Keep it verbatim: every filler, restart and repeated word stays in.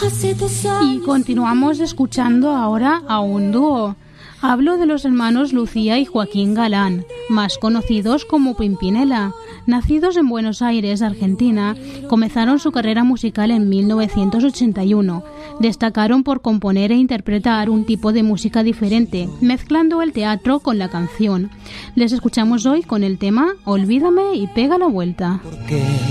Y continuamos escuchando ahora a un dúo. Hablo de los hermanos Lucía y Joaquín Galán, más conocidos como Pimpinela. Nacidos en Buenos Aires, Argentina, comenzaron su carrera musical en mil novecientos ochenta y uno. Destacaron por componer e interpretar un tipo de música diferente, mezclando el teatro con la canción. Les escuchamos hoy con el tema Olvídame y pega la vuelta.